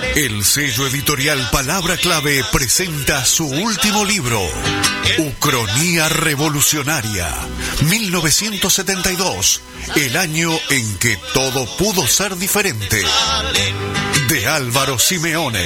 El sello editorial Palabra Clave presenta su último libro, Ucronía Revolucionaria, 1972, el año en que todo pudo ser diferente, de Álvaro Simeone.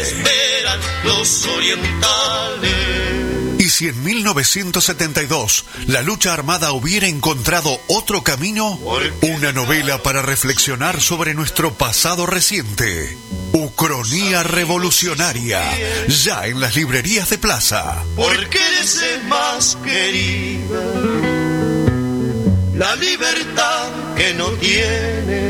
¿Y si en 1972 la lucha armada hubiera encontrado otro camino? Una novela para reflexionar sobre nuestro pasado reciente. Ucronía Revolucionaria, ya en las librerías de Plaza. Porque eres el más querida, la libertad que no tiene.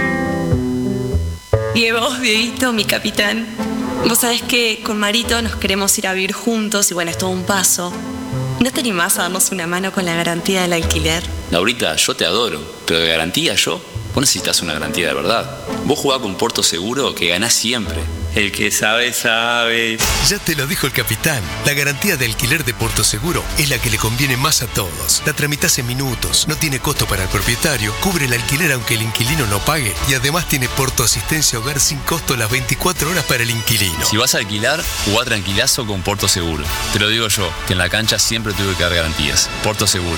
Y vos, Dieguito, mi capitán, vos sabés que con Marito nos queremos ir a vivir juntos y bueno, es todo un paso. ¿No te animás a darnos una mano con la garantía del alquiler? Laurita, yo te adoro, pero de garantía yo. Vos necesitas una garantía de verdad. Vos jugás con Porto Seguro que ganás siempre. El que sabe, sabe. Ya te lo dijo el capitán. La garantía de alquiler de Porto Seguro es la que le conviene más a todos. La tramitas en minutos, no tiene costo para el propietario, cubre el alquiler aunque el inquilino no pague y además tiene Porto Asistencia Hogar sin costo las 24 horas para el inquilino. Si vas a alquilar, jugá tranquilazo con Porto Seguro. Te lo digo yo, que en la cancha siempre tuve que dar garantías. Porto Seguro.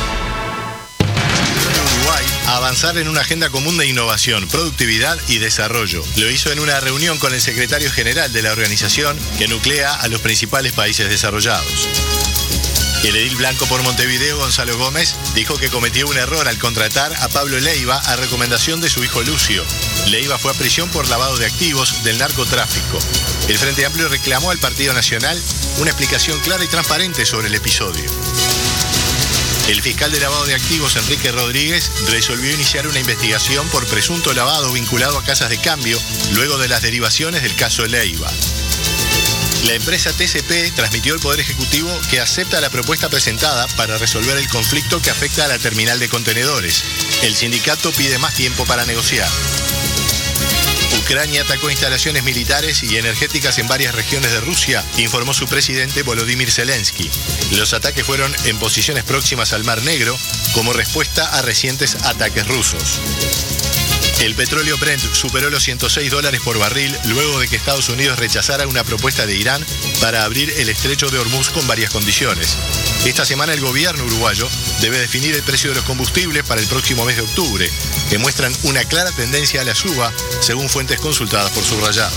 Avanzar en una agenda común de innovación, productividad y desarrollo. Lo hizo en una reunión con el secretario general de la organización que nuclea a los principales países desarrollados. El edil blanco por Montevideo, Gonzalo Gómez, dijo que cometió un error al contratar a Pablo Leiva a recomendación de su hijo Lucio. Leiva fue a prisión por lavado de activos del narcotráfico. El Frente Amplio reclamó al Partido Nacional una explicación clara y transparente sobre el episodio. El fiscal de lavado de activos, Enrique Rodríguez, resolvió iniciar una investigación por presunto lavado vinculado a casas de cambio luego de las derivaciones del caso Leiva. La empresa TCP transmitió al Poder Ejecutivo que acepta la propuesta presentada para resolver el conflicto que afecta a la terminal de contenedores. El sindicato pide más tiempo para negociar. Ucrania atacó instalaciones militares y energéticas en varias regiones de Rusia, informó su presidente Volodymyr Zelensky. Los ataques fueron en posiciones próximas al Mar Negro como respuesta a recientes ataques rusos. El petróleo Brent superó los $106 por barril luego de que Estados Unidos rechazara una propuesta de Irán para abrir el estrecho de Hormuz con varias condiciones. Esta semana el gobierno uruguayo debe definir el precio de los combustibles para el próximo mes de octubre, que muestran una clara tendencia a la suba, según fuentes consultadas por Subrayado.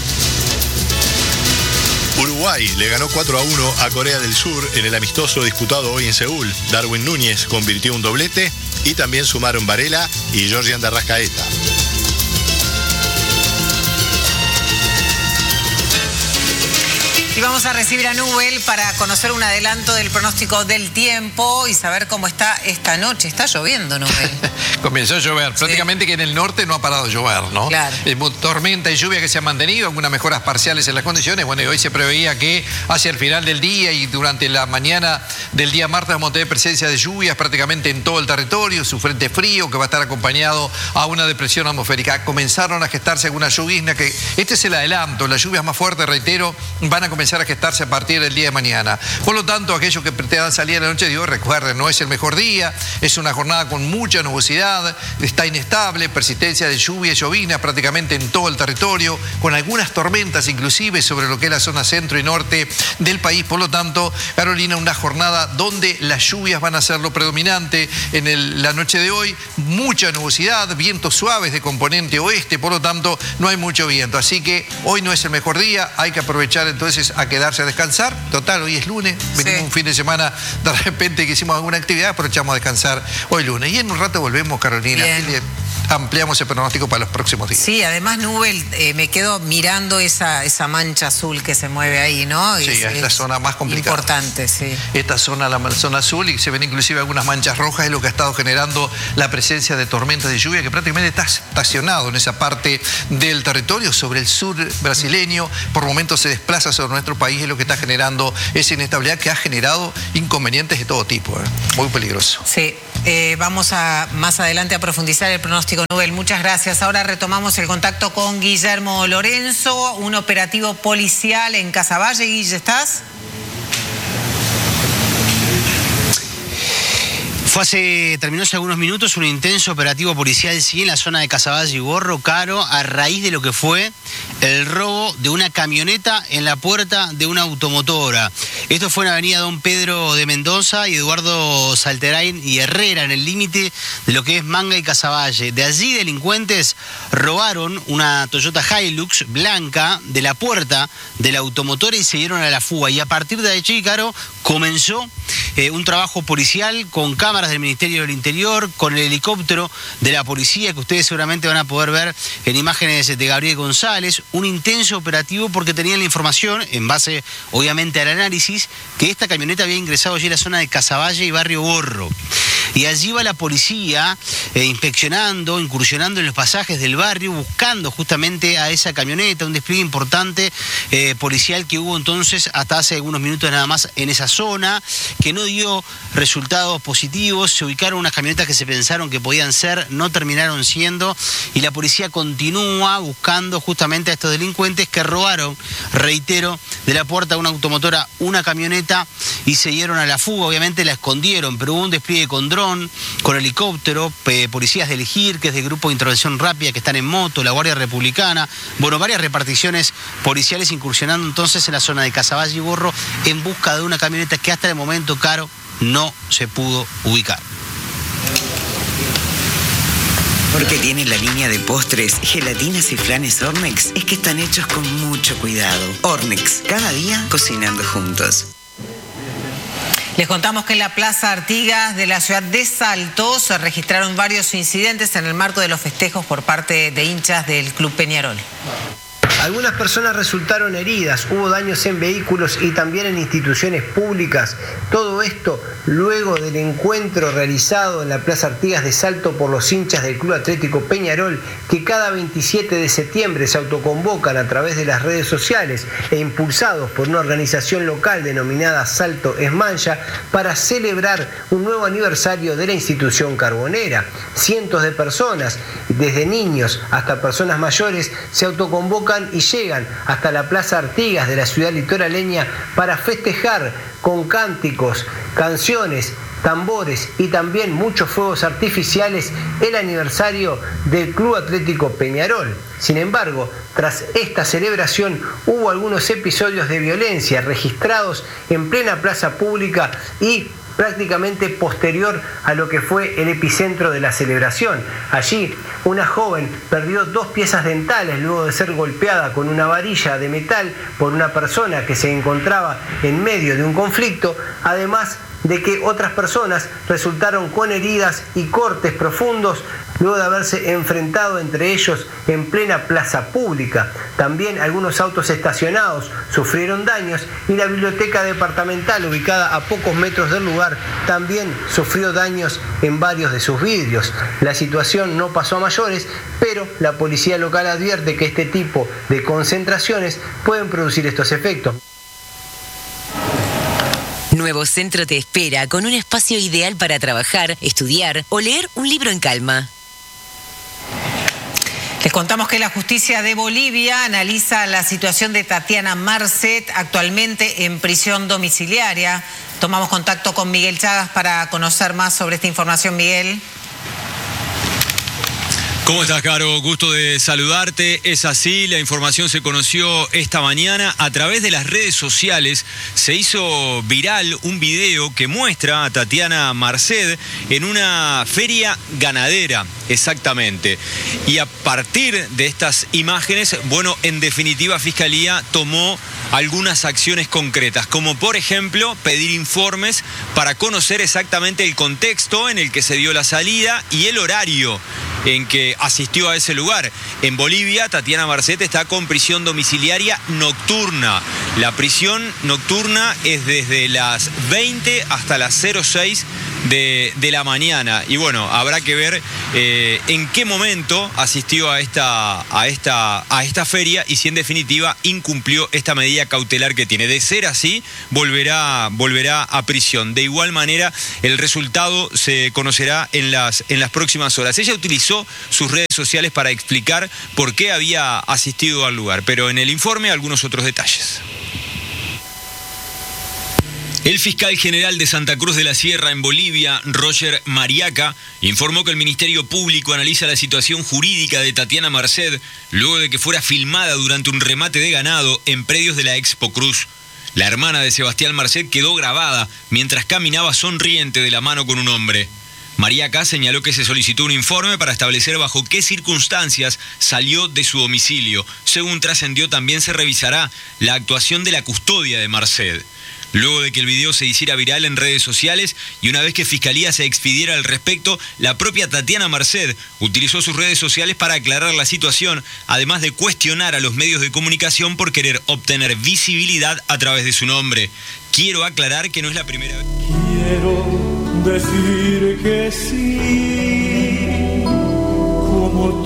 Uruguay le ganó 4-1 a Corea del Sur en el amistoso disputado hoy en Seúl. Darwin Núñez convirtió un doblete y también sumaron Varela y Georgian de Arrascaeta. Y vamos a recibir a Nubel para conocer un adelanto del pronóstico del tiempo y saber cómo está esta noche. Está lloviendo, Nubel. Comenzó a llover. Prácticamente que en el norte no ha parado de llover, ¿no? Claro. Tormenta y lluvia que se han mantenido, algunas mejoras parciales en las condiciones. Bueno, y hoy se preveía que hacia el final del día y durante la mañana del día martes vamos a tener presencia de lluvias prácticamente en todo el territorio, su frente frío que va a estar acompañado a una depresión atmosférica. Comenzaron a gestarse algunas lluvias que este es el adelanto. Las lluvias más fuertes, reitero, van a comenzar a gestarse a partir del día de mañana. Por lo tanto, aquellos que pretendan salir en la noche de hoy, recuerden, no es el mejor día, es una jornada con mucha nubosidad, está inestable, persistencia de lluvia y lloviznas prácticamente en todo el territorio, con algunas tormentas inclusive sobre lo que es la zona centro y norte del país. Por lo tanto, Carolina, una jornada donde las lluvias van a ser lo predominante en la noche de hoy, mucha nubosidad, vientos suaves de componente oeste, por lo tanto, no hay mucho viento. Así que hoy no es el mejor día, hay que aprovechar entonces a quedarse a descansar. Total, hoy es lunes, venimos un fin de semana, de repente que hicimos alguna actividad, aprovechamos a descansar hoy lunes. Y en un rato volvemos, Carolina. Ampliamos el pronóstico para los próximos días. Sí, además, Nubel, me quedo mirando esa mancha azul que se mueve ahí, ¿no? Sí, es la zona más complicada. Importante, sí. Esta zona, la zona azul, y se ven inclusive algunas manchas rojas, es lo que ha estado generando la presencia de tormentas de lluvia que prácticamente está estacionado en esa parte del territorio, sobre el sur brasileño. Por momentos se desplaza sobre nuestro país, es lo que está generando esa inestabilidad que ha generado inconvenientes de todo tipo, muy peligroso. Sí, vamos a más adelante a profundizar el pronóstico, Nubel. Muchas gracias. Ahora retomamos el contacto con Guillermo Lorenzo, un operativo policial en Casaballe. Guille, ¿estás? Terminó hace algunos minutos un intenso operativo policial en la zona de Casaballe y Gorro, Caro, a raíz de lo que fue el robo de una camioneta en la puerta de una automotora. Esto fue en la avenida Don Pedro de Mendoza y Eduardo Salterain y Herrera, en el límite de lo que es Manga y Casaballe. De allí delincuentes robaron una Toyota Hilux blanca de la puerta de la automotora y se dieron a la fuga. Y a partir de allí, Caro, comenzó un trabajo policial con cámaras del Ministerio del Interior, con el helicóptero de la policía, que ustedes seguramente van a poder ver en imágenes de Gabriel González. Un intenso operativo porque tenían la información, en base obviamente al análisis, que esta camioneta había ingresado allí a la zona de Casaballe y Barrio Gorro. Y allí va la policía inspeccionando, incursionando en los pasajes del barrio, buscando justamente a esa camioneta, un despliegue importante policial que hubo entonces hasta hace algunos minutos nada más en esa zona, que no dio resultados positivos. Se ubicaron unas camionetas que se pensaron que podían ser, no terminaron siendo, y la policía continúa buscando justamente a estos delincuentes que robaron, reitero, de la puerta de una automotora una camioneta y se dieron a la fuga. Obviamente la escondieron, pero hubo un despliegue con dron, con helicóptero, policías del GIR, que es del Grupo de Intervención Rápida, que están en moto, la Guardia Republicana, bueno, varias reparticiones policiales incursionando entonces en la zona de Casaballe y Gorro en busca de una camioneta que hasta el momento, Caro, no se pudo ubicar. Porque tiene la línea de postres, gelatinas y flanes Ornex, es que están hechos con mucho cuidado. Ornex, cada día cocinando juntos. Les contamos que en la Plaza Artigas de la ciudad de Salto se registraron varios incidentes en el marco de los festejos por parte de hinchas del Club Peñarol. Algunas personas resultaron heridas, hubo daños en vehículos y también en instituciones públicas. Todo esto luego del encuentro realizado en la Plaza Artigas de Salto por los hinchas del Club Atlético Peñarol, que cada 27 de septiembre se autoconvocan a través de las redes sociales e impulsados por una organización local denominada Salto es Mancha para celebrar un nuevo aniversario de la institución carbonera. Cientos de personas, desde niños hasta personas mayores, se autoconvocan y llegan hasta la Plaza Artigas de la ciudad litoraleña para festejar con cánticos, canciones, tambores y también muchos fuegos artificiales el aniversario del Club Atlético Peñarol. Sin embargo, tras esta celebración hubo algunos episodios de violencia registrados en plena plaza pública y prácticamente posterior a lo que fue el epicentro de la celebración. Allí, una joven perdió 2 piezas dentales luego de ser golpeada con una varilla de metal por una persona que se encontraba en medio de un conflicto, además de que otras personas resultaron con heridas y cortes profundos luego de haberse enfrentado entre ellos en plena plaza pública. También algunos autos estacionados sufrieron daños y la biblioteca departamental, ubicada a pocos metros del lugar, también sufrió daños en varios de sus vidrios. La situación no pasó a mayores, pero la policía local advierte que este tipo de concentraciones pueden producir estos efectos. Nuevo Centro te espera con un espacio ideal para trabajar, estudiar o leer un libro en calma. Les contamos que la justicia de Bolivia analiza la situación de Tatiana Marcet, actualmente en prisión domiciliaria. Tomamos contacto con Miguel Chagas para conocer más sobre esta información. Miguel. ¿Cómo estás, Caro? Gusto de saludarte. Es así, la información se conoció esta mañana. A través de las redes sociales se hizo viral un video que muestra a Tatiana Marcet en una feria ganadera, exactamente. Y a partir de estas imágenes, bueno, en definitiva, Fiscalía tomó algunas acciones concretas, como por ejemplo pedir informes para conocer exactamente el contexto en el que se dio la salida y el horario en que asistió a ese lugar. En Bolivia, Tatiana Marcet está con prisión domiciliaria nocturna. La prisión nocturna es desde las 20 hasta las 06 de la mañana. Y bueno, habrá que ver en qué momento asistió a esta feria y si en definitiva incumplió esta medida cautelar que tiene. De ser así, volverá a prisión. De igual manera, el resultado se conocerá en las próximas horas. Ella utilizó sus redes sociales para explicar por qué había asistido al lugar, pero en el informe algunos otros detalles. El fiscal general de Santa Cruz de la Sierra, en Bolivia, Roger Mariaca, informó que el Ministerio Público analiza la situación jurídica de Tatiana Marced luego de que fuera filmada durante un remate de ganado en predios de la Expo Cruz. La hermana de Sebastián Marced quedó grabada mientras caminaba sonriente de la mano con un hombre. Mariaca señaló que se solicitó un informe para establecer bajo qué circunstancias salió de su domicilio. Según trascendió, también se revisará la actuación de la custodia de Marced. Luego de que el video se hiciera viral en redes sociales y una vez que Fiscalía se expidiera al respecto, la propia Tatiana Marced utilizó sus redes sociales para aclarar la situación, además de cuestionar a los medios de comunicación por querer obtener visibilidad a través de su nombre. Quiero aclarar que no es la primera vez. Quiero decir que sí, como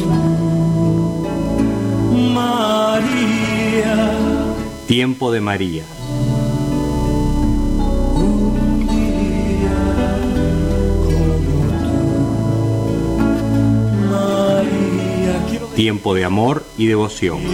tú, María. Tiempo de María. Tiempo de amor y devoción.